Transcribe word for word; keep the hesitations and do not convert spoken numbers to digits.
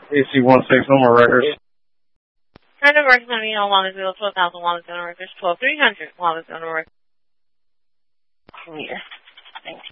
A C one six, no more records. Kind of records on me on Wallace twelve thousand, Wallace Records, twelve three hundred, Wallace Records. Yes.